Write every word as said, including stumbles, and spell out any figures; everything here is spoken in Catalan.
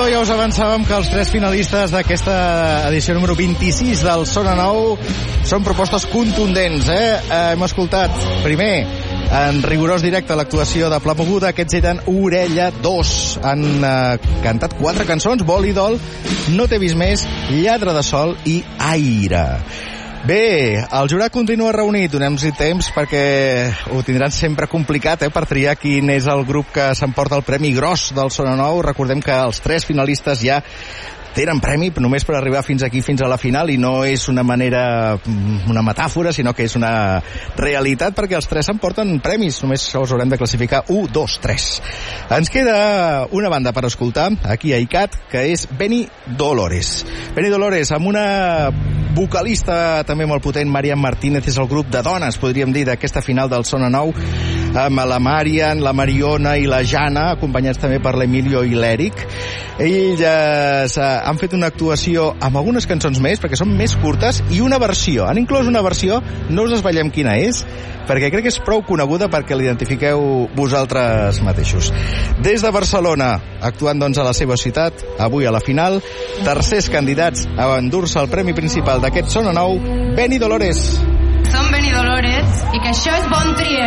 ja us avançàvem que els tres finalistes d'aquesta edició número vint-i-sis del Sona Nou són propostes contundents, eh? Hem escoltat primer en rigorós directe l'actuació de Pla Moguda. Aquests eren Orella dos. Han eh, cantat quatre cançons: Vol i dol, No t'he vist més, Lladre de sol i Aire. Bé, el jurat continua reunit. Donem-hi temps perquè ho tindran sempre complicat, eh, per triar quin és el grup que s'emporta el premi gros del Sona Nou. Recordem que els tres finalistes ja tenen premi només per arribar fins aquí, fins a la final, i no és una manera, una metàfora, sinó que és una realitat, perquè els tres s'emporten premis. Només us haurem de classificar un, dos, tres. Ens queda una banda per escoltar aquí a I C A T, que és Benny Dolores. Benny Dolores, amb una vocalista també molt potent, Marian Martínez. És el grup de dones, podríem dir, d'aquesta final del Sona Nou, amb la Marian, la Mariona i la Jana, acompanyats també per l'Emilio i l'Eric. Ells eh, han fet una actuació amb algunes cançons més, perquè són més curtes, i una versió. Han inclòs una versió, no us desvetllem quina és, perquè crec que és prou coneguda perquè l'identifiqueu vosaltres mateixos. Des de Barcelona, actuant doncs a la seva ciutat, avui a la final, tercers candidats a endur-se el premi principal d'aquest Sona Nou, Benny Dolores. Som Benny Dolores i que això és Bon Trier.